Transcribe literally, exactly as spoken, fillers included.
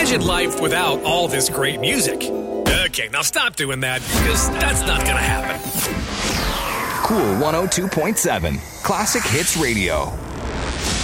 Imagine life without all this great music. Okay, now stop doing that, because that's not going to happen. Cool one oh two point seven, Classic Hits Radio.